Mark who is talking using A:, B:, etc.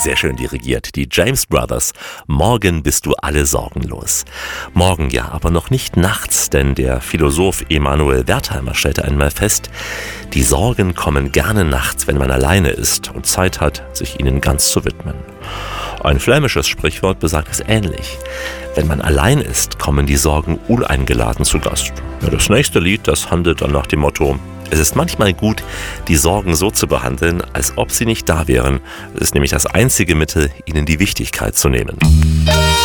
A: Sehr schön dirigiert, die James Brothers. Morgen bist du alle sorgenlos. Morgen ja, aber noch nicht nachts, denn der Philosoph Emanuel Wertheimer stellte einmal fest, die Sorgen kommen gerne nachts, wenn man alleine ist und Zeit hat, sich ihnen ganz zu widmen. Ein flämisches Sprichwort besagt es ähnlich. Wenn man allein ist, kommen die Sorgen uneingeladen zu Gast. Ja, das nächste Lied, das handelt dann nach dem Motto: Es ist manchmal gut, die Sorgen so zu behandeln, als ob sie nicht da wären. Es ist nämlich das einzige Mittel, ihnen die Wichtigkeit zu nehmen.